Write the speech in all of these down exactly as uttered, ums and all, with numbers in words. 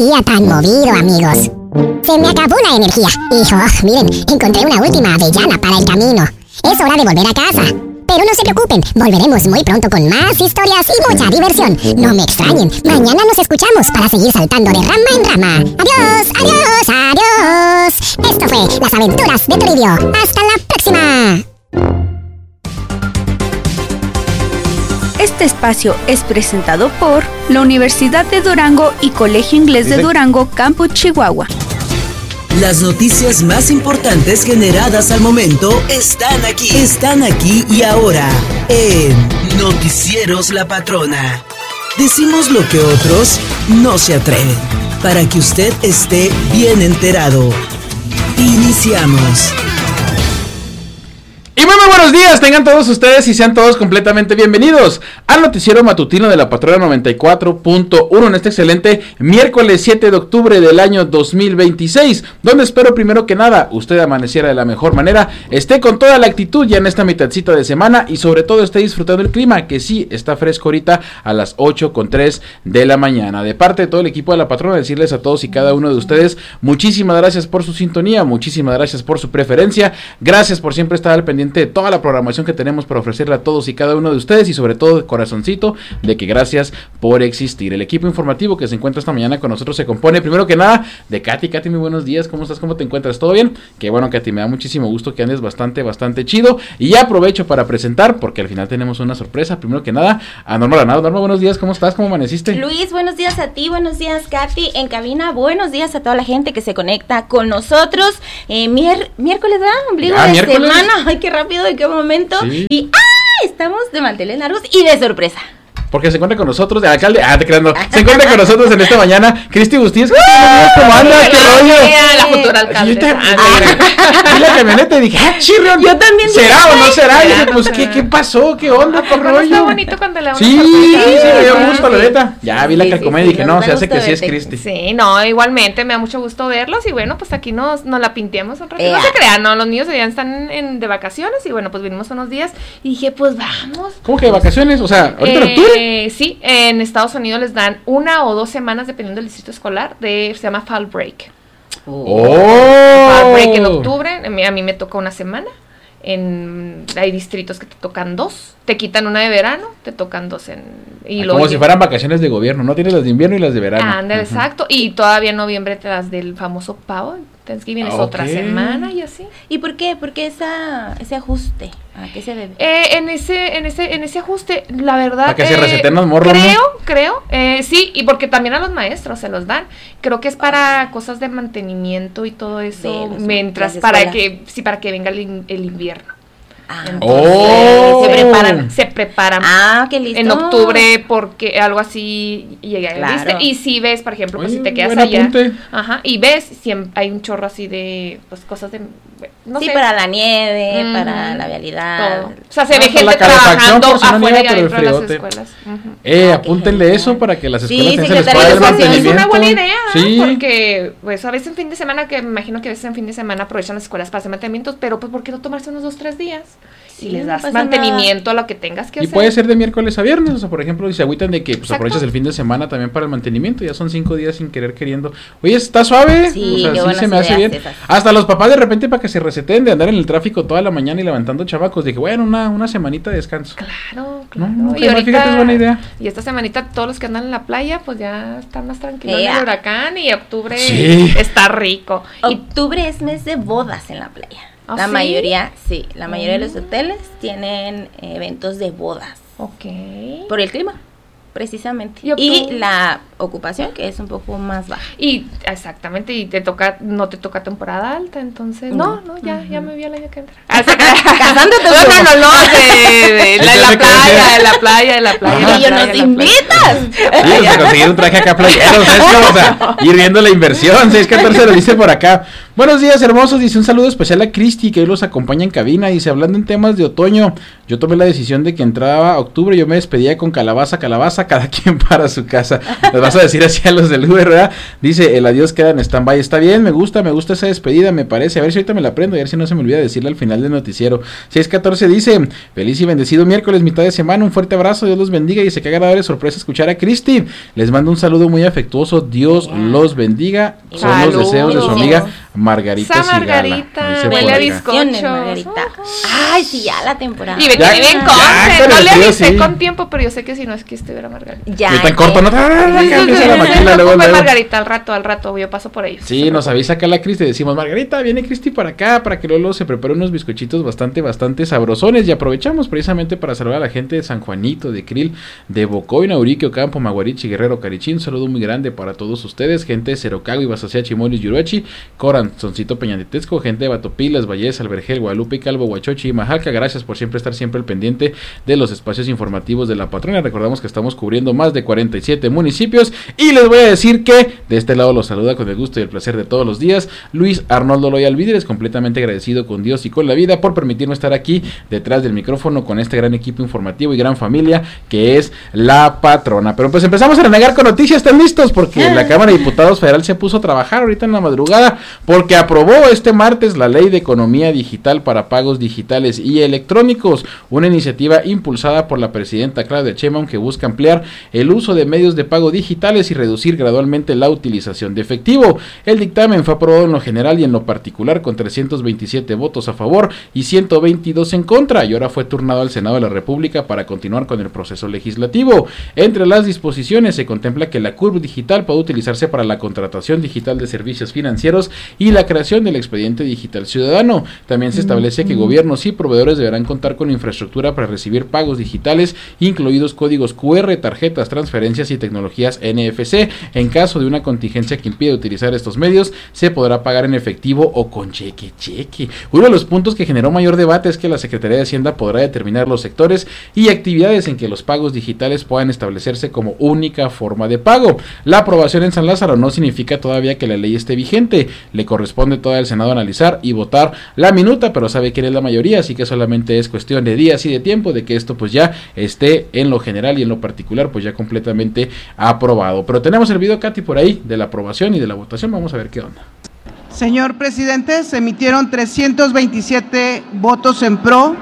día tan movido, amigos. Se me acabó la energía. Y, oh, miren, encontré una última avellana para el camino. Es hora de volver a casa. Pero no se preocupen, volveremos muy pronto con más historias y mucha diversión. No me extrañen, mañana nos escuchamos para seguir saltando de rama en rama. Adiós, adiós, adiós. Esto fue Las Aventuras de Toribio. Hasta la próxima. Este espacio es presentado por la Universidad de Durango y Colegio Inglés de Durango, Campus Chihuahua. Las noticias más importantes generadas al momento están aquí. Están aquí y ahora en Noticieros La Patrona. Decimos lo que otros no se atreven, para que usted esté bien enterado. Iniciamos. Y muy, muy buenos días, tengan todos ustedes y sean todos completamente bienvenidos al noticiero matutino de la Patrona noventa y cuatro punto uno en este excelente miércoles siete de octubre del año dos mil veintiséis, donde espero primero que nada usted amaneciera de la mejor manera, esté con toda la actitud ya en esta mitadcita de semana y sobre todo esté disfrutando el clima, que sí está fresco ahorita a las ocho con tres de la mañana. De parte de todo el equipo de la Patrona, decirles a todos y cada uno de ustedes muchísimas gracias por su sintonía, muchísimas gracias por su preferencia, gracias por siempre estar al pendiente de toda la programación que tenemos para ofrecerle a todos y cada uno de ustedes y sobre todo de corazoncito de que gracias por existir. El equipo informativo que se encuentra esta mañana con nosotros se compone primero que nada de Katy. Katy, muy buenos días, ¿cómo estás? ¿Cómo te encuentras? ¿Todo bien? Qué bueno, Katy, me da muchísimo gusto que andes bastante, bastante chido y ya aprovecho para presentar porque al final tenemos una sorpresa. Primero que nada a Norma Granado. Norma, buenos días, ¿cómo estás? ¿Cómo amaneciste? Luis, buenos días a ti, buenos días Katy en cabina, buenos días a toda la gente que se conecta con nosotros. Eh, mier- miércoles, ¿verdad? Ombligo ya, de miércoles. semana, ay qué rápido, en qué momento. Sí. Y ¡ah! Estamos de manteles largos y de sorpresa. Porque se encuentra con nosotros, el alcalde, ah, te creando, se encuentra con nosotros en esta mañana, Cristi Bustíes, ¿cómo andas? ¿Qué rollo? La futura alcaldesa. Vi la camioneta y dije, ah, chirrión, yo también ¿será o no será? Y dije, no pues, será. ¿qué, qué pasó? ¿Qué onda? ¿Qué rollo? Está bonito cuando le da una Sí, sí, sorpresa. se me dio Ah, gusto, la sí. neta. Ya vi la Sí, calcomanía sí, y dije, sí, no, nos se da hace que gusto sí es verte. Cristi. Sí, no, igualmente me da mucho gusto verlos y bueno, pues aquí nos, nos la pinteamos un ratito. Ea. No se crean, no, los niños ya están en, de vacaciones y bueno, pues vinimos unos días y dije, pues vamos. ¿Cómo que de vacaciones? O sea, ¿ahorita en octubre? Eh, sí, en Estados Unidos les dan una o dos semanas dependiendo del distrito escolar, de, se llama Fall Break. ¡Oh! Fall Break en octubre, a mí, a mí me toca una semana. En, hay distritos que te tocan dos, te quitan una de verano, te tocan dos en y Ay, luego como si fueran vacaciones de gobierno, ¿no? Tienes las de invierno y las de verano. Anda, Ujú. exacto, y todavía en noviembre te las del famoso pavo, Thanksgiving es Ah, otra ok. semana y así. ¿Y por qué? ¿Por qué esa, ese ajuste? ¿A qué se debe? Eh, en ese, en ese, en ese ajuste, la verdad. Para que se eh, reseten los morros, Creo, ¿no? creo, eh, sí, y porque también a los maestros se los dan. Creo que es para cosas de mantenimiento y todo De eso, los- mientras las para escuelas. que, sí, para que venga el, in- el invierno. Ah, Oh. se preparan. Se preparan. Ah, qué listo. En octubre, porque algo así llega, Claro. ¿viste? Y si ves, por ejemplo, pues Oye, si te quedas buen allá, apunte. ajá, y ves, siempre hay un chorro así de, pues, cosas de, no sí, sé, para la nieve, Ujú. para la vialidad. todo. O sea, se Ah, ve por gente la calefacción, trabajando por si no afuera y nieva, pero el adentro de las friote. escuelas. Ujú. Eh, Ah, apúntenle qué eso genial. para que las Sí, escuelas tengan el Secretaría escuadra de del Eso sí, es mantenimiento. una buena idea, Sí. porque pues a veces en fin de semana, que me imagino que a veces en fin de semana aprovechan las escuelas para hacer mantenimientos, pero pues ¿por qué no tomarse unos dos, tres días? Sí, Y les no das pasa mantenimiento a lo que tengas que Y hacer. puede ser de miércoles a viernes, o sea, por ejemplo, si se agüitan de que pues Exacto. aprovechas el fin de semana también para el mantenimiento, ya son cinco días sin querer queriendo. Oye, está suave, Sí, o sea, qué sí buenas se me hace ideas bien. esas. Hasta los papás de repente para que se reseten de andar en el tráfico toda la mañana y levantando chavacos, dije, bueno, una, una semanita de descanso. Claro, claro. No, no, y que no, ahorita, fíjate, es buena idea. Y esta semanita todos los que andan en la playa, pues ya están más tranquilos Ea. en el huracán y octubre Sí. está rico. Y Octubre es mes de bodas en la playa. ¿Ah, La sí? mayoría, sí, la mayoría de los Mm. hoteles tienen eh, eventos de bodas. ok. Por el clima, precisamente. Y Y, octubre. la ocupación, que es un poco más baja. Y exactamente, y te toca, no te toca temporada alta, entonces, no, no, ya, ya me vi el año que entra. Casándote, No, Hugo. no, no, no, de, de la, Eso la me playa, quedé. de la playa, de la playa. de la Y yo playa, nos de la playa. invitas. Sí, o sea, conseguir un traje acá playero, ¿sabes cómo? O sea, ir viendo la inversión, seis catorce lo dice por acá. Buenos días, hermosos, dice un saludo especial a Cristi, que hoy los acompaña en cabina, dice, hablando en temas de otoño, yo tomé la decisión de que entraba octubre, yo me despedía con calabaza, calabaza, casa, cada quien para su casa. Les vas a decir así a los del Uber, ¿verdad? Dice, el adiós queda en stand-by. Está bien, me gusta, me gusta esa despedida, me parece. A ver si ahorita me la aprendo, a ver si no se me olvida decirle al final del noticiero. seis catorce dice, feliz y bendecido miércoles, mitad de semana, un fuerte abrazo, Dios los bendiga y se caga de sorpresa escuchar a Cristi. Les mando un saludo muy afectuoso, Dios yeah. los bendiga. Son Saludos. Los deseos de su amiga Margarita Sa Margarita, huele a bizcocho. Margarita. Ay, sí, ya la temporada. Y me tiene bien conce, no le avisé sí. con tiempo, pero yo sé que si no es que este era Margarita. Ya. Y tan corto, no te la maquila luego. Margarita, al rato, al rato, yo paso por ellos. Sí, nos avisa acá la Cristi, decimos, Margarita, viene Cristi para acá, para que luego se prepare unos bizcochitos bastante, bastante sabrosones, y aprovechamos precisamente para saludar a la gente de San Juanito, de Krill, de Bocoina, Urique, Ocampo, Maguarichi, Guerrero, Carichín. Un saludo muy grande para todos ustedes, gente de Cerocago, Ibasacea, Chimolis, Yuruachi, Corazoncito, Peñanetesco, gente de Batopilas, Valles, Albergel, Guadalupe, Calvo, Huachochi y Majalca. Gracias por siempre estar siempre al pendiente de los espacios informativos de La Patrona. Recordamos que estamos cubriendo más de cuarenta y siete municipios y les voy a decir que de este lado los saluda con el gusto y el placer de todos los días Luis Arnoldo Loyal Víderes, completamente agradecido con Dios y con la vida por permitirme estar aquí detrás del micrófono con este gran equipo informativo y gran familia que es La Patrona. Pero pues empezamos a renegar con noticias. ¿Están listos? Porque la Cámara de Diputados Federal se puso a trabajar ahorita en la madrugada porque aprobó este martes la Ley de Economía Digital para Pagos Digitales y Electrónicos, una iniciativa impulsada por la presidenta Claudia Sheinbaum que busca ampliar el uso de medios de pago digitales y reducir gradualmente la utilización de efectivo. El dictamen fue aprobado en lo general y en lo particular con trescientos veintisiete votos a favor y ciento veintidós en contra, y ahora fue turnado al Senado de la República para continuar con el proceso legislativo. Entre las disposiciones se contempla que la C U R B digital puede utilizarse para la contratación digital de servicios financieros y la creación del expediente digital ciudadano. También se establece que gobiernos y proveedores deberán contar con infraestructura para recibir pagos digitales, incluidos códigos cu erre, tarjetas, transferencias y tecnologías ene efe ce. En caso de una contingencia que impide utilizar estos medios, se podrá pagar en efectivo o con cheque, cheque. Uno de los puntos que generó mayor debate es que la Secretaría de Hacienda podrá determinar los sectores y actividades en que los pagos digitales puedan establecerse como única forma de pago. La aprobación en San Lázaro no significa todavía que la ley esté vigente. Le corresponde todavía al Senado analizar y votar la minuta, pero sabe quién es la mayoría, así que solamente es cuestión de días y de tiempo de que esto pues ya esté en lo general y en lo particular pues ya completamente aprobado. Pero tenemos el video, Katy, por ahí de la aprobación y de la votación. Vamos a ver qué onda. Señor presidente, se emitieron trescientos veintisiete votos en pro,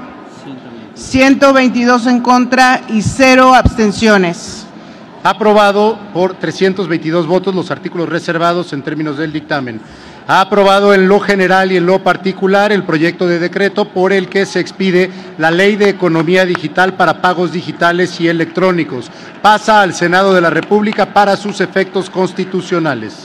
ciento veintidós en contra y cero abstenciones. Aprobado por trescientos veintidós votos los artículos reservados en términos del dictamen. Ha aprobado en lo general y en lo particular el proyecto de decreto por el que se expide la Ley de Economía Digital para Pagos Digitales y Electrónicos. Pasa al Senado de la República para sus efectos constitucionales.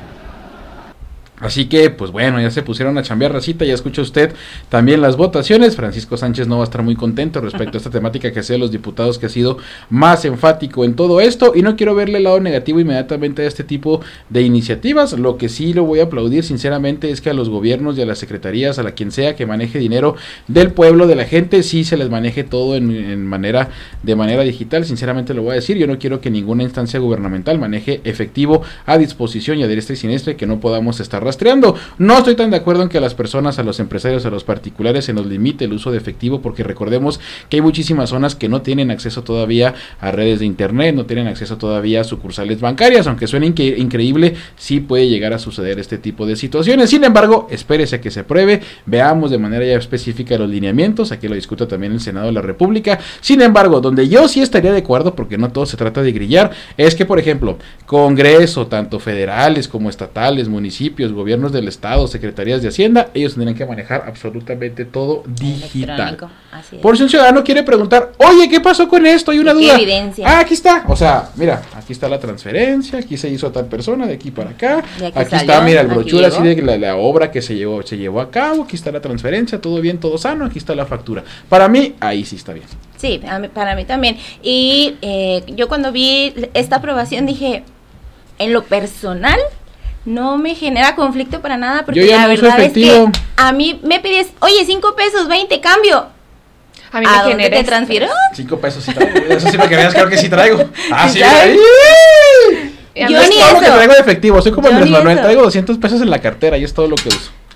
Así que, pues bueno, ya se pusieron a chambear, racita, ya escucha usted también las votaciones. Francisco Sánchez no va a estar muy contento respecto a esta temática que sea de los diputados que ha sido más enfático en todo esto, y no quiero verle el lado negativo inmediatamente a este tipo de iniciativas. Lo que sí lo voy a aplaudir sinceramente es que a los gobiernos y a las secretarías, a la quien sea que maneje dinero del pueblo, de la gente, sí se les maneje todo en, en manera, de manera digital. Sinceramente lo voy a decir, yo no quiero que ninguna instancia gubernamental maneje efectivo a disposición y a diestra y siniestra, que no podamos estar rastreando. No estoy tan de acuerdo en que a las personas, a los empresarios, a los particulares se nos limite el uso de efectivo, porque recordemos que hay muchísimas zonas que no tienen acceso todavía a redes de internet, no tienen acceso todavía a sucursales bancarias. Aunque suene incre- increíble, sí puede llegar a suceder este tipo de situaciones. Sin embargo, espérese a que se apruebe, veamos de manera ya específica los lineamientos, aquí lo discuta también el Senado de la República. Sin embargo, donde yo sí estaría de acuerdo, porque no todo se trata de grillar, es que, por ejemplo, Congreso, tanto federales como estatales, municipios, gobiernos del estado, secretarías de Hacienda, ellos tendrían que manejar absolutamente todo digital. Así es. Por si un ciudadano quiere preguntar, oye, ¿qué pasó con esto? Hay una duda. ¿Qué evidencia? Ah, aquí está. O sea, mira, aquí está la transferencia, aquí se hizo a tal persona, de aquí para acá. De aquí Aquí salió, está, mira, el aquí brochure así llegó. de la, la obra que se llevó, se llevó a cabo, aquí está la transferencia, todo bien, todo sano, aquí está la factura. Para mí, ahí sí está bien. Sí, a mí- para mí también. Y eh, yo cuando vi esta aprobación dije, en lo personal, no me genera conflicto para nada, porque Yo ya la no uso verdad es que efectivo. a mí me pides, oye, cinco pesos, veinte, cambio. A mí ¿A me dónde genera te estrés. transfiero? Cinco pesos sí traigo. Eso sí me querías, creo que sí traigo. Ah, sí, ¿Sabes? ahí. Y a Yo mí Es ni todo lo que eso. traigo de efectivo. Soy como Yo Andrés ni Manuel, eso. traigo doscientos pesos en la cartera y es todo lo que uso.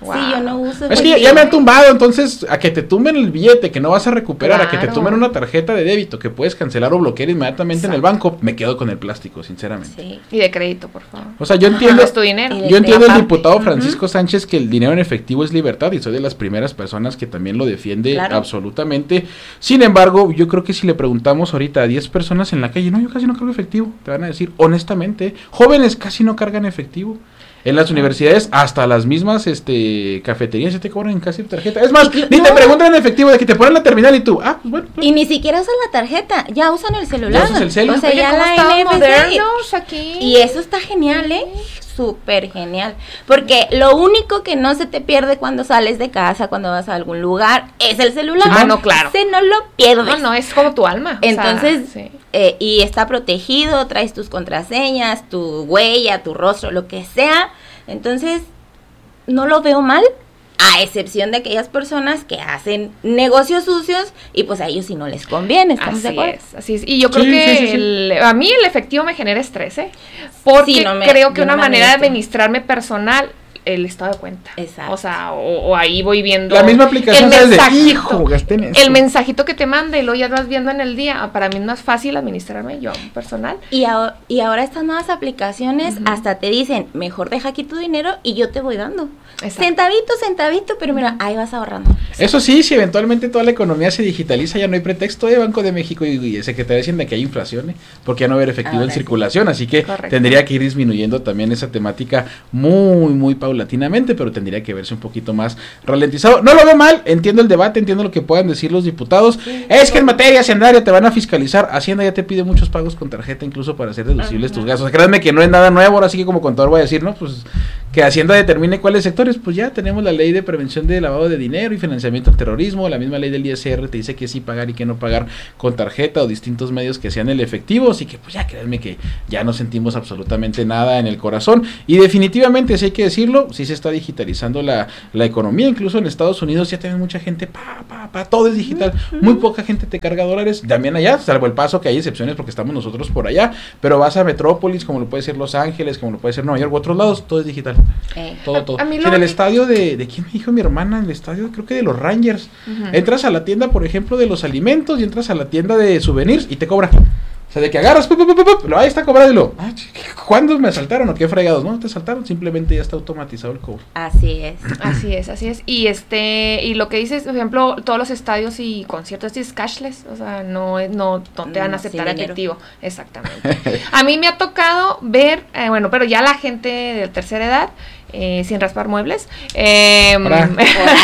Wow. Sí, yo no uso Es que ya, ya me han tumbado, entonces a que te tumben el billete que no vas a recuperar, claro. a que te tumben una tarjeta de débito que puedes cancelar o bloquear inmediatamente Exacto. en el banco, me quedo con el plástico, sinceramente. Sí. Y de crédito, por favor. O sea, yo entiendo, es tu dinero. yo entiendo el diputado Francisco uh-huh. Sánchez que el dinero en efectivo es libertad y soy de las primeras personas que también lo defiende claro. absolutamente. Sin embargo, yo creo que si le preguntamos ahorita a diez personas en la calle, no, yo casi no cargo efectivo, te van a decir honestamente, jóvenes casi no cargan efectivo. En las universidades, hasta las mismas este cafeterías ya te cobran casi tarjeta. Es más, ni no. te preguntan en efectivo de que te ponen la terminal y tú, ah, pues bueno. Y ni siquiera usan la tarjeta, ya usan el celular. Ya usas el celular. O sea, Oye, ya la N F C. Aquí. Y eso está genial, ¿eh? Súper genial. Porque lo único que no se te pierde cuando sales de casa, cuando vas a algún lugar, es el celular. Ah, no, claro. Se no lo pierdes. No, no, es como tu alma. Entonces, o sea, sí. eh, y está protegido, traes tus contraseñas, tu huella, tu rostro, lo que sea. Entonces, no lo veo mal, a excepción de aquellas personas que hacen negocios sucios y pues a ellos sí no les conviene. ¿Estamos de acuerdo? Es, así es. Y yo creo sí, que sí, sí, sí. El, a mí el efectivo me genera estrés, ¿eh? Porque sí, no me, creo que una no manera de administrarme personal el estado de cuenta. Exacto. O sea, o, o ahí voy viendo la misma aplicación el de mensajito, hijo, gasté en esto. El mensajito que te manda y luego ya vas viendo en el día. Para mí es más fácil administrarme yo personal. Y, a, y ahora estas nuevas aplicaciones uh-huh. hasta te dicen, mejor deja aquí tu dinero y yo te voy dando. Exacto. Centavito, centavito, pero mira, ahí vas ahorrando. Eso sí, si eventualmente toda la economía se digitaliza, ya no hay pretexto de Banco de México y, y Secretaría de Hacienda que hay inflación, ¿eh? Porque ya no va a haber efectivo ahora en sí. circulación, así que Correcto. tendría que ir disminuyendo también esa temática muy, muy paulatinamente, pero tendría que verse un poquito más ralentizado. No lo veo mal, entiendo el debate, entiendo lo que puedan decir los diputados. Sí, es que en materia hacendaria te van a fiscalizar. Hacienda ya te pide muchos pagos con tarjeta, incluso para hacer deducibles uh-huh. tus gastos. Créanme que no es nada nuevo, ahora sí que como contador voy a decir, no, pues que Hacienda determine cuáles sectores, pues ya tenemos la ley de prevención de lavado de dinero y financiamiento al terrorismo, la misma ley del I S R te dice que sí pagar y que no pagar con tarjeta o distintos medios que sean el efectivo, así que pues ya créanme que ya no sentimos absolutamente nada en el corazón y definitivamente, si hay que decirlo, sí se está digitalizando la, la economía, incluso en Estados Unidos ya tienen mucha gente, pa, pa, pa, todo es digital, uh-huh. muy poca gente te carga dólares, también allá, salvo el Paso que hay excepciones porque estamos nosotros por allá, pero vas a Metrópolis, como lo puede ser Los Ángeles, como lo puede ser Nueva York u otros lados, todo es digital, eh. todo, todo. A, a en el estadio de, de quién me dijo mi hermana, en el estadio creo que de los Rangers, uh-huh. entras a la tienda, por ejemplo, de los alimentos y entras a la tienda de souvenirs y te cobra. O sea, de que agarras, pup, pup, pup, pup, lo, ahí está cobrado y lo, ah, ¿cuándo me asaltaron o qué fregados? No, te asaltaron, simplemente ya está automatizado el cobro. Así es. Así es, así es. Y este, y lo que dices, por ejemplo, todos los estadios y conciertos es cashless, o sea, no, no, no te van a aceptar efectivo. Exactamente. A mí me ha tocado ver, eh, bueno, pero ya la gente de tercera edad, Eh, sin raspar muebles. Eh, no, no, de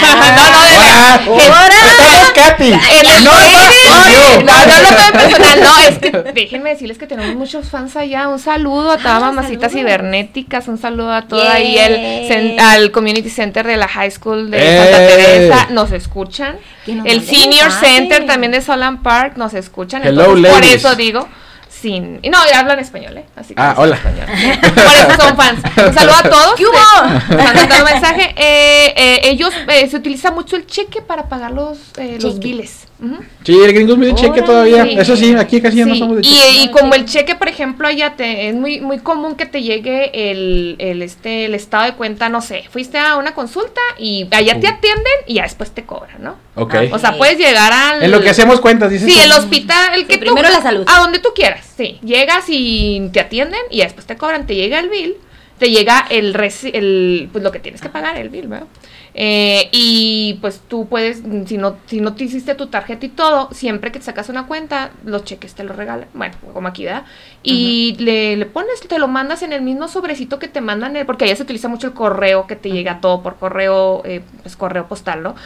verdad. Katy. No, no, no, no, personal. No, es que déjenme decirles que tenemos muchos fans allá. Un saludo a todas ah, mamacitas saludos. cibernéticas. Un saludo a todo yeah. ahí el al community center de la high school de eh. Santa Teresa. Nos escuchan. El senior center también de Solan Park nos escuchan. Hello, entonces, por ladies. eso digo. Sin, no, hablan español, ¿eh? Así que ah, hola. Español. Por eso son fans. Un saludo a todos. ¿Qué hubo? Mandando un mensaje. Eh, eh, ellos, eh, se utiliza mucho el cheque para pagar los, eh, los biles. Uh-huh. Sí, el gringo es muy de cheque todavía. Sí. Eso sí, aquí casi ya sí. no somos de cheque. Y, y como el cheque, por ejemplo, allá te, es muy muy común que te llegue el, el, este, el estado de cuenta, no sé, fuiste a una consulta y allá te atienden y ya después te cobran, ¿no? Ok. O sea, puedes llegar al... En lo que hacemos cuentas, dices. Sí, el hospital, el que sí, tú, primero la salud. A donde tú quieras, sí. Llegas y te atienden y después te cobran, te llega el bill, te llega el, reci- el pues lo que tienes que pagar, el bill, ¿verdad? Eh, y pues tú puedes, si no si no te hiciste tu tarjeta y todo, siempre que te sacas una cuenta, los cheques te los regalan, bueno, como aquí da, y uh-huh. le, le pones, te lo mandas en el mismo sobrecito que te mandan, el, porque allá se utiliza mucho el correo, que te uh-huh. llega todo por correo, eh, pues correo postal, ¿no?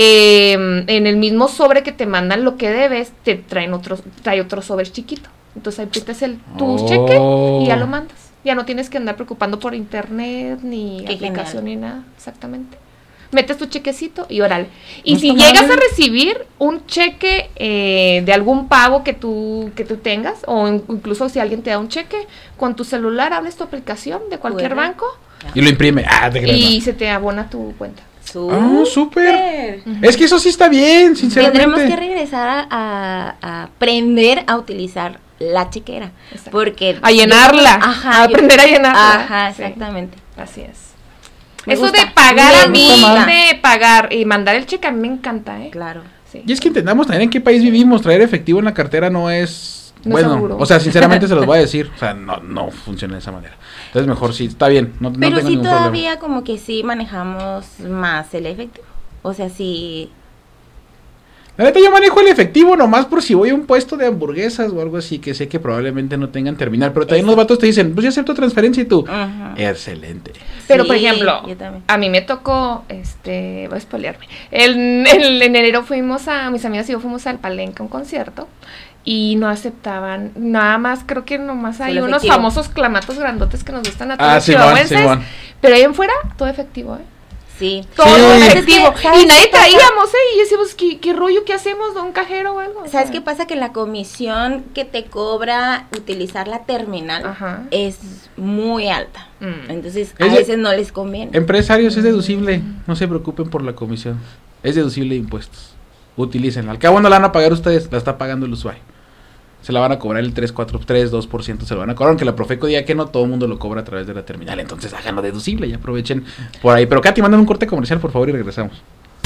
Eh, en el mismo sobre que te mandan lo que debes, te traen otro, trae otro sobre chiquito, entonces ahí metes el, tu oh. cheque y ya lo mandas, ya no tienes que andar preocupando por internet, ni Qué aplicación, genial. ni nada, exactamente. Metes tu chequecito y órale. Y no si llegas a recibir un cheque eh, de algún pago que tú que tú tengas, o in- incluso si alguien te da un cheque, con tu celular abres tu aplicación de cualquier Bueno. banco Y lo imprime. Ah, te creo. y se te abona tu cuenta. Ah, súper. Uh-huh. Es que eso sí está bien, sinceramente. Tendremos que regresar a, a, a aprender a utilizar la chequera. Exacto. Porque a llenarla. Yo, ajá, a aprender yo, a llenarla. Ajá, exactamente. Sí, así es. Me Eso gusta, de pagar me a mí, gusta. de pagar y mandar el cheque, a mí me encanta, ¿eh? Claro. Sí. Y es que entendamos también en qué país vivimos. Traer efectivo en la cartera no es... No es bueno, seguro. o sea, sinceramente se los voy a decir. O sea, no, no funciona de esa manera. Entonces mejor sí, está bien. No, no Pero tengo sí ningún todavía problema. como que sí manejamos más el efectivo. O sea, sí... La neta yo manejo el efectivo nomás por si voy a un puesto de hamburguesas o algo así que sé que probablemente no tengan terminal. Pero también los vatos te dicen, pues yo acepto transferencia y tú. Ajá. Excelente. Pero, por Sí, ejemplo, yo también. a mí me tocó, este, voy a spoilearme. El, el- en enero fuimos a, mis amigas y yo fuimos al Palenque a un concierto y no aceptaban, nada más, creo que nomás hay Solo unos efectivo. famosos clamatos grandotes que nos gustan a todos Ah, los Simón, chihuahuenses, Simón. pero ahí en fuera, todo efectivo, ¿eh? Sí. Todo Sí. efectivo. Es que, ¿sabes Y nadie qué pasa? traíamos, ¿eh? Y decíamos, ¿qué, qué rollo, qué hacemos? ¿De un cajero o algo? O ¿Sabes sea, qué pasa? Que la comisión que te cobra utilizar la terminal Ajá. es muy alta. Mm. Entonces, Es a de- veces no les conviene. Empresarios es deducible. No se preocupen por la comisión. Es deducible de impuestos. Utilícenla. Al cabo no la van a pagar ustedes, la está pagando el usuario. Se la van a cobrar el tres, cuatro, tres, dos por ciento se lo van a cobrar, aunque la Profeco diga que no, todo el mundo lo cobra a través de la terminal, entonces háganlo deducible y aprovechen por ahí. Pero Katy, manden un corte comercial, por favor, y regresamos.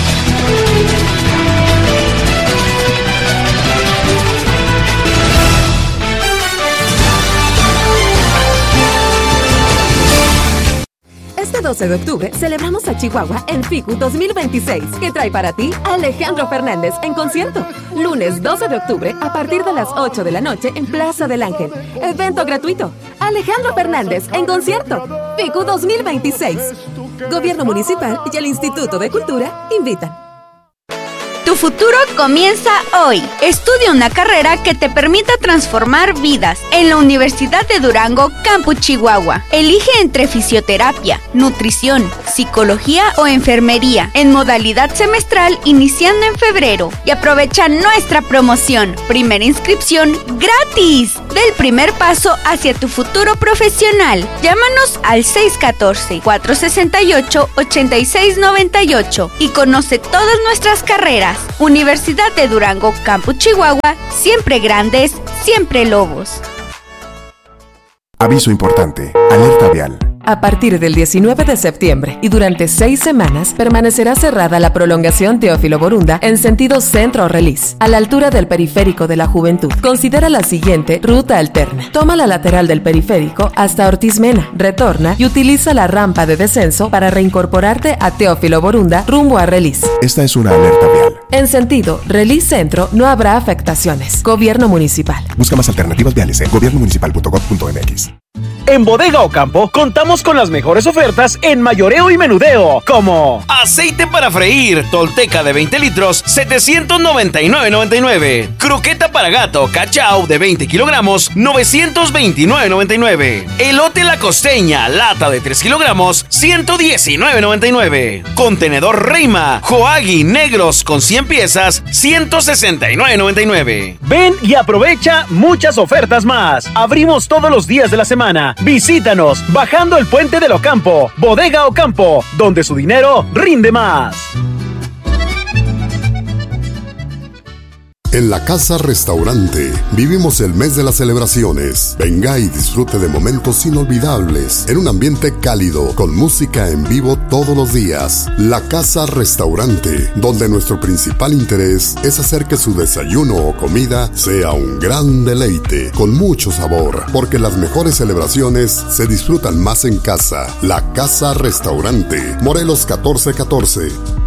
Este doce de octubre celebramos a Chihuahua en FICU dos mil veintiséis, que trae para ti a Alejandro Fernández en concierto. Lunes doce de octubre a partir de las ocho de la noche en Plaza del Ángel. Evento gratuito. Alejandro Fernández en concierto. FICU dos mil veintiséis. Gobierno Municipal y el Instituto de Cultura invitan. Tu futuro comienza hoy. Estudia una carrera que te permita transformar vidas en la Universidad de Durango, Campus Chihuahua. Elige entre fisioterapia, nutrición, psicología o enfermería en modalidad semestral iniciando en febrero. Y aprovecha nuestra promoción. Primera inscripción gratis. Del primer paso hacia tu futuro profesional. Llámanos al seis uno cuatro, cuatro seis ocho, ocho seis nueve ocho y conoce todas nuestras carreras. Universidad de Durango, Campus Chihuahua, siempre grandes, siempre lobos. Aviso importante, alerta vial. A partir del diecinueve de septiembre y durante seis semanas permanecerá cerrada la prolongación Teófilo Borunda en sentido centro-Relis, a la altura del periférico de la Juventud. Considera la siguiente ruta alterna. Toma la lateral del periférico hasta Ortiz Mena, retorna y utiliza la rampa de descenso para reincorporarte a Teófilo Borunda rumbo a Relis. Esta es una alerta vial. En sentido Relis Centro no habrá afectaciones. Gobierno Municipal. Busca más alternativas viales en gobierno municipal punto gov punto m x. En Bodega Ocampo contamos con las mejores ofertas en mayoreo y menudeo, como aceite para freír Tolteca de veinte litros, setecientos noventa y nueve noventa y nueve. Croqueta para gato Cachao de veinte kilogramos, novecientos veintinueve noventa y nueve. Elote La Costeña, lata de tres kilogramos, ciento diecinueve noventa y nueve. Contenedor Reima, Joagi negros con cien piezas, ciento sesenta y nueve noventa y nueve. ven y aprovecha muchas ofertas más. Abrimos todos los días de la semana. Visítanos bajando el puente del Ocampo. Bodega Ocampo, donde su dinero rinde más. En la Casa Restaurante vivimos el mes de las celebraciones. Venga y disfrute de momentos inolvidables en un ambiente cálido con música en vivo todos los días. La Casa Restaurante, donde nuestro principal interés es hacer que su desayuno o comida sea un gran deleite con mucho sabor, porque las mejores celebraciones se disfrutan más en casa. La Casa Restaurante, Morelos catorce catorce.